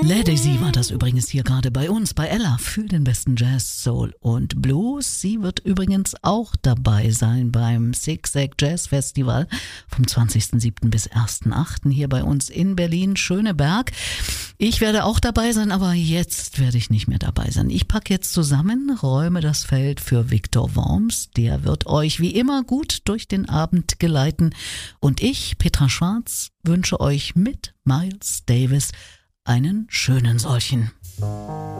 Lady Z war das übrigens hier gerade bei uns, bei Ella, für den besten Jazz, Soul und Blues. Sie wird übrigens auch dabei sein beim Zig-Zag Jazz Festival vom 20.07. bis 1.08. hier bei uns in Berlin-Schöneberg. Ich werde auch dabei sein, aber jetzt werde ich nicht mehr dabei sein. Ich packe jetzt zusammen, räume das Feld für Viktor Worms. Der wird euch wie immer gut durch den Abend geleiten. Und ich, Petra Schwarz, wünsche euch mit Miles Davis einen schönen solchen.